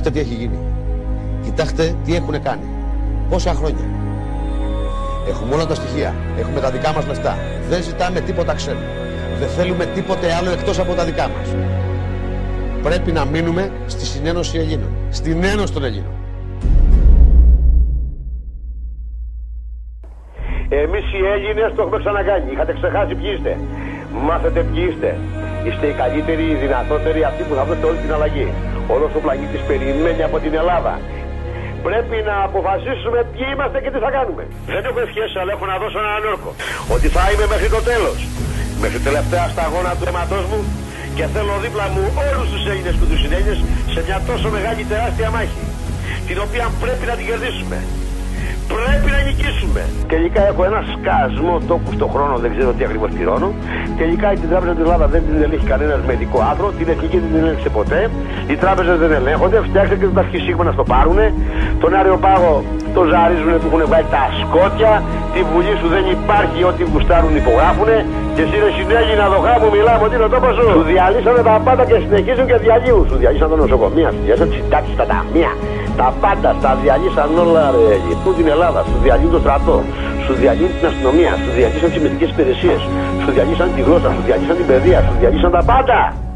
Κοιτάξτε τι έχει γίνει. Κοιτάξτε τι έχουν κάνει. Πόσα χρόνια. Έχουμε όλα τα στοιχεία. Έχουμε τα δικά μας λεφτά. Δεν ζητάμε τίποτα ξένο. Δεν θέλουμε τίποτε άλλο εκτός από τα δικά μας. Πρέπει να μείνουμε στη συνένωση Ελλήνων. Στην ένωση των Ελλήνων. Εμείς οι Έλληνες το έχουμε ξανακάνει. Είχατε ξεχάσει ποιοι είστε. Μάθετε ποιοι είστε. Είστε οι καλύτεροι, οι δυνατότεροι, αυτοί που θα δώσετε όλη την αλλαγή. Όλος ο πλανήτης περιμένει από την Ελλάδα. Πρέπει να αποφασίσουμε ποιοι είμαστε και τι θα κάνουμε. Δεν έχω ευχές, αλλά έχω να δώσω έναν όρκο. Ότι θα είμαι μέχρι το τέλος. Μέχρι τελευταία σταγόνα του αίματός μου και θέλω δίπλα μου όλους τους Έλληνες και τους συνέλληνες σε μια τόσο μεγάλη τεράστια μάχη. Την οποία πρέπει να την κερδίσουμε. Πρέπει να νικήσουμε. Τελικά έχω ένα σκασμό τόπου στον χρόνο, δεν ξέρω τι ακριβώς πληρώνω. Τελικά την Τράπεζα της Ελλάδα δεν την ελέγχει κανένας μεδικό άθρο, την εθνική δεν την ελέγχει ποτέ. Οι τράπεζες δεν ελέγχονται, φτιάξτε και τα σχισίγμα να στο πάρουνε. Τον Αριοπάγο το ζαρίζουνε που έχουν βάλει τα σκότια. Τη Βουλή σου δεν υπάρχει, ό,τι γουστάρουν υπογράφουνε. Και εσύ ρε συνέλληνα δοχά μου μιλάμε ότι είναι ο τόπος σου. Σου διαλύσανε τα πάντα και συνεχίζουν και διαλύουν. Σου διαλύσαν τα νοσοκομεία, σου διαλύσαν τις συντάξεις, τα ταμεία. Τα πάντα τα διαλύσαν όλα ρε. Γυρνούν την Ελλάδα, σου διαλύουν το στρατό, σου διαλύουν την αστυνομία, σου διαλύσαν τις μυστικές υπηρεσίες, σου διαλύσαν τη γλώσσα, σου διαλύσαν την παιδεία, σου διαλύσαν τα πάντα.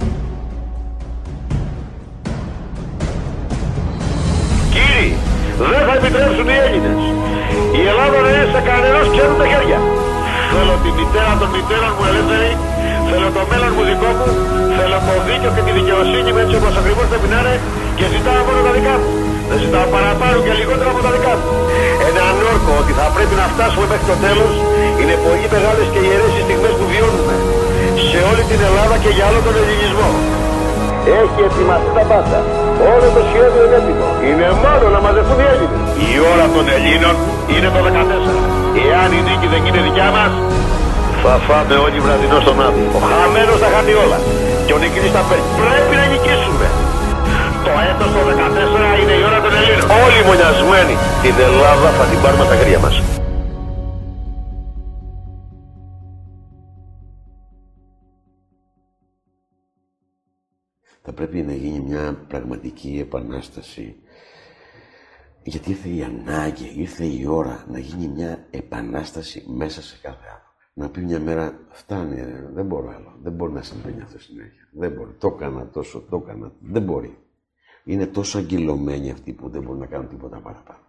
Κύριοι, δεν θα επιτρέψουν οι Έλληνες η Ελλάδα να είναι σε κανένας ξένου τα χέρια. Θέλω τη μητέρα των μητέρων μου ελεύθερη, θέλω το μέλλον μου δικό μου, θέλω το δίκαιο και τη δικαιοσύνη μου έτσι όπως ακριβώς πρέπει να είναι και ζητάω μόνο τα δικά μου. Δεν ζητάω παραπάνω και λιγότερα από τα δικά μου. Έναν όρκο ότι θα πρέπει να φτάσουμε μέχρι το τέλος είναι πολύ μεγάλες και ιερές οι στιγμές που βιώνουμε σε όλη την Ελλάδα και για όλο τον ελληνισμό. Έχει ετοιμαστεί τα πάντα. Όλο το σχέδιο είναι έτοιμο. Είναι μόνο να μαζευτούν οι Έλληνες. Η ώρα των Ελλήνων είναι το 14. Εάν η νίκη δεν είναι δικιά μας, θα φάμε όλοι βραδινό στον άδειο. Ο χαμένος θα χάνει όλα. Και ο νικητής θα παίρνει. Πρέπει να νικήσουμε. Το έτος το 14 είναι η ώρα των Ελλήνων. Όλοι μονιασμένοι την Ελλάδα θα την πάρουμε στα χέρια μας. Θα πρέπει να γίνει μια πραγματική επανάσταση. Γιατί ήρθε η ανάγκη, ήρθε η ώρα να γίνει μια επανάσταση μέσα σε κάθε άνθρωπο. Να πει μια μέρα, φτάνει, δεν μπορώ άλλο. Δεν μπορεί να συμβαίνει αυτό συνέχεια. Δεν μπορεί. Το έκανα τόσο, το έκανα. Δεν μπορεί. Είναι τόσο αγκυλωμένοι αυτοί που δεν μπορούν να κάνουν τίποτα παραπάνω.